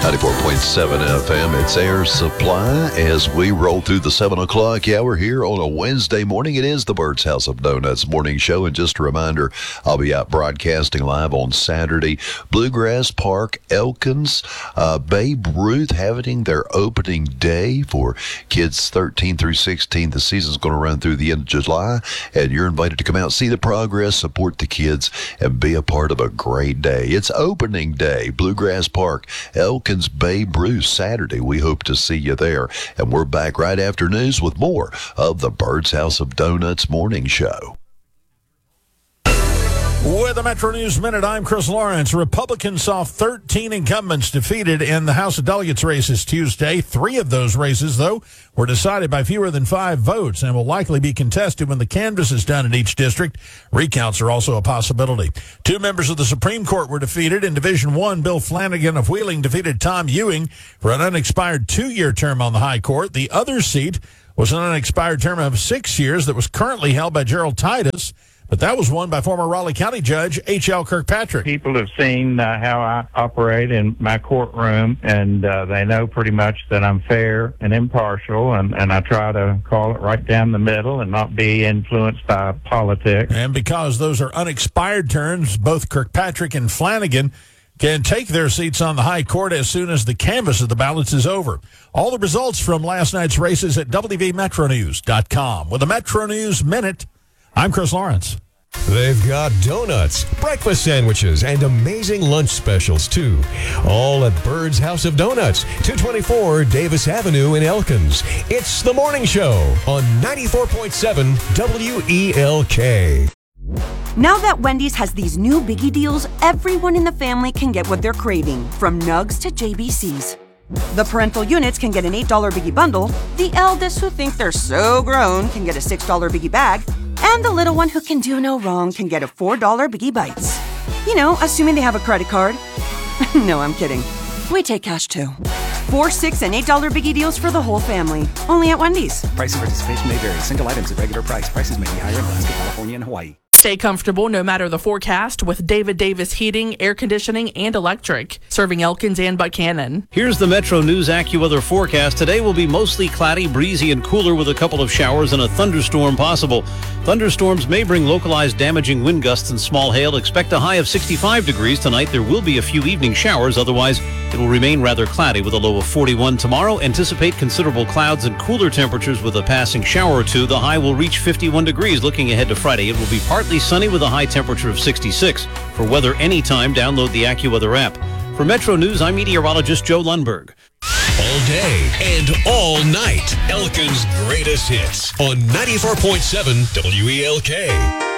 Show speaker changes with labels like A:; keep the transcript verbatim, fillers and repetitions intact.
A: ninety-four point seven F M, it's Air Supply. As we roll through the seven o'clock hour here on a Wednesday morning, it is the Bird's House of Donuts morning show. And just a reminder, I'll be out broadcasting live on Saturday. Bluegrass Park, Elkins, uh, Babe Ruth having their opening day for kids thirteen through sixteen. The season's going to run through the end of July, and you're invited to come out, see the progress, support the kids, and be a part of a great day. It's opening day, Bluegrass Park, Elkins, Babe Ruth, Saturday. We hope to see you there. And we're back right after news with more of the Bird's House of Donuts morning show.
B: With the Metro News Minute, I'm Chris Lawrence. Republicans saw thirteen incumbents defeated in the House of Delegates races Tuesday. Three of those races, though, were decided by fewer than five votes and will likely be contested when the canvass is done in each district. Recounts are also a possibility. Two members of the Supreme Court were defeated. In Division One, Bill Flanagan of Wheeling defeated Tom Ewing for an unexpired two-year term on the High Court. The other seat was an unexpired term of six years that was currently held by Gerald Titus, but that was won by former Raleigh County Judge H L Kirkpatrick.
C: People have seen uh, how I operate in my courtroom, and uh, they know pretty much that I'm fair and impartial, and, and I try to call it right down the middle and not be influenced by politics.
B: And because those are unexpired terms, both Kirkpatrick and Flanagan can take their seats on the High Court as soon as the canvass of the ballots is over. All the results from last night's races at W V Metro News dot com. With a Metro News Minute, I'm Chris Lawrence.
D: They've got donuts, breakfast sandwiches, and amazing lunch specials, too. All at Bird's House of Donuts, two twenty-four Davis Avenue in Elkins. It's The Morning Show on ninety-four point seven W E L K.
E: Now that Wendy's has these new biggie deals, everyone in the family can get what they're craving, from nugs to J B Cs. The parental units can get an eight dollar biggie bundle, the eldest who think they're so grown can get a six dollar biggie bag, and the little one who can do no wrong can get a four dollar Biggie Bites. You know, assuming they have a credit card. No, I'm kidding. We take cash too. Four, six, and eight dollar Biggie deals for the whole family. Only at Wendy's.
F: Price and participation may vary. Single items at regular price. Prices may be higher in Alaska, California, and Hawaii.
G: Stay comfortable no matter the forecast with David Davis Heating, Air Conditioning, and Electric, serving Elkins and Buchanan.
H: Here's the Metro News AccuWeather forecast. Today will be mostly cloudy, breezy, and cooler with a couple of showers and a thunderstorm possible. Thunderstorms may bring localized damaging wind gusts and small hail. Expect a high of sixty-five degrees tonight. There will be a few evening showers. Otherwise, it will remain rather cloudy with a low of forty-one tomorrow. Anticipate considerable clouds and cooler temperatures with a passing shower or two. The high will reach fifty-one degrees. Looking ahead to Friday, it will be partly sunny with a high temperature of sixty-six. For weather anytime, download the AccuWeather app. For Metro News, I'm meteorologist Joe Lundberg.
D: All day and all night, Elkins' greatest hits on ninety-four point seven W E L K.